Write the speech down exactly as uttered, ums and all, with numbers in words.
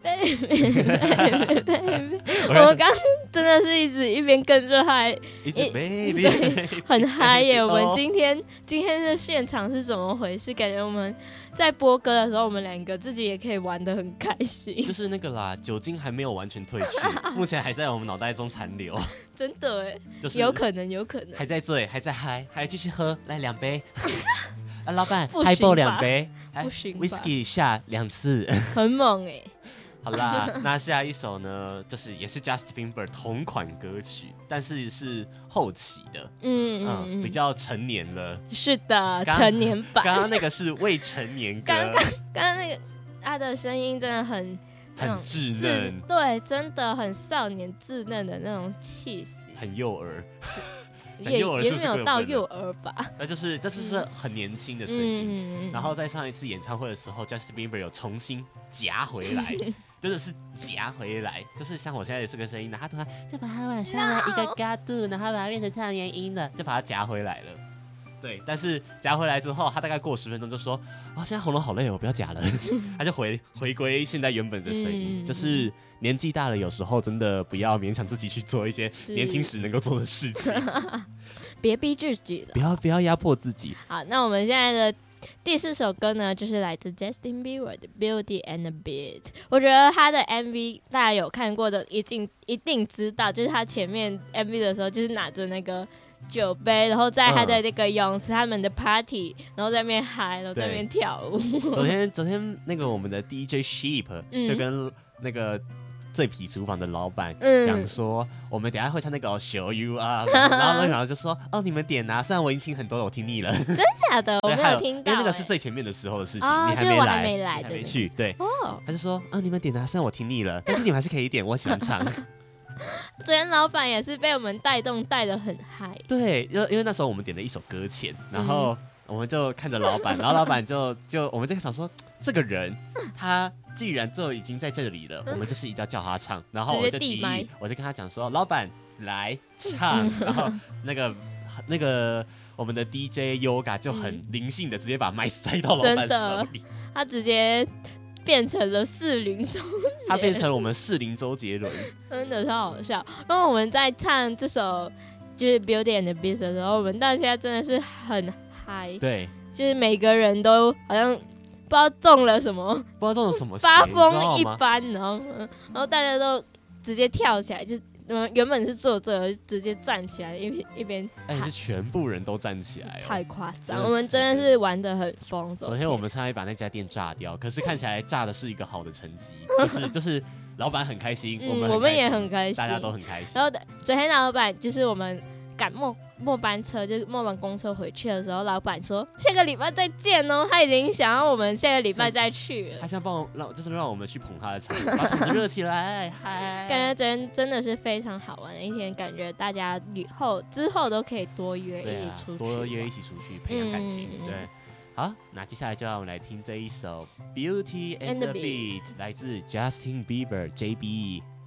baby baby baby， 我们刚真的是一直一边跟着嗨， 一直 baby， 很嗨耶！我们今天今天的现场是怎么回事？感觉我们在播歌的时候，我们两个自己也可以玩得很开心。 就是那个啦，酒精还没有完全褪去，目前还在我们脑袋中残留。 真的哎， 就是有可能，有可能还在醉，还在嗨，还继续喝，来两杯。啊，老板， 不行吧嗨爆两杯， 不行吧 ，whisky 下两次。 很猛哎。 好啦，那下一首呢，就是也是 Justin Bieber 同款歌曲，但是是后期的， 嗯嗯， 嗯比较成年了。 是的， 刚成年版。 刚刚那个是未成年歌， 刚刚刚刚那个他的声音真的很很稚嫩， 对，真的很少年稚嫩的那种气息， 很幼儿。 也幼儿也是不是过分了没有到幼儿吧。 那就是这就是很年轻的声音。 嗯， 然后在上一次演唱会的时候 ，Justin Bieber 有重新夹回来，真的是夹回来，就是像我现在的这个声音呢，他突然就把它往上了一个高度，然后把它变成唱元音了，就把它夹回来了。对，但是夹回来之后，他大概过十分钟就说：“哦，现在喉咙好累哦，我不要夹了。”他就回回归现在原本的声音， 嗯、 就是年纪大了，有时候真的不要勉强自己去做一些年轻时能够做的事情， 别逼自己了， 不要不要压迫自己。 好，那我们现在的第四首歌呢，就是来自 Justin Bieber 的 Beauty and the Beast。我觉得他的 M V 大家有看过的，一定一定知道，就是他前面 M V 的时候，就是拿着那个酒杯，然后在他的那个泳池，他们的 party， 然后在那边嗨，然后在那边跳舞。 昨天昨天那个我们的 D J Sheep、嗯、就跟那个醉皮厨房的老板讲说、嗯，我们等一下会唱那个 Show You Up， 然后然后就说哦，你们点啊，虽然我已经听很多了，我听腻了。 真假的？我没有听到、欸， 因为那个是最前面的时候的事情， 哦、 你还没来， 还没来， 你还没去，对。 哦， 他就说啊，你们点啊，虽然我听腻了，但是你们还是可以点，我喜欢唱。 昨天老板也是被我们带动带得很嗨。 对，因为因为那时候我们点了一首搁浅，然后我们就看着老板，然后老板就就我们就想说，这个人他既然就已经在这里了，我们就是一定要叫他唱。然后我就提议，我就跟他讲说，老板来唱。然后那个那个我们的 D J Yoga 就很灵性的直接把麦塞到老板手里， 他直接变成了四零周杰伦， 他变成了我们四零周杰伦， 真的超好笑。然后我们在唱这首就是《Beauty and the Beast》的时候，我们到现在真的是很嗨， 对， 就是每个人都好像不知道中了什么， 不知道中了什么发疯一般，然后然后大家都直接跳起来，就原本是坐着，直接站起来，一一边， 哎、欸，是全部人都站起来、哦， 太夸张！我们真的是玩得很疯。 昨天我们差点把那家店炸掉，可是看起来炸的是一个好的成绩，就是就是老板很开心， 嗯、 我们我们也很开心， 大家都很开心。 然后昨天老板就是我们赶末末班车，就是末班公车回去的时候，老板说下个礼拜再见哦，他已经想要我们下个礼拜再去了。 他想帮我让，就是让我们去捧他的场，把场子热起来。嗨， 感觉真真的是非常好玩的一天，感觉大家以后之后都可以多约一起出去、 啊，多约一起出去培养感情。嗯、对，好，那接下来就让我们来听这一首《Beauty and the Beast》，来自 Justin Bieber J B。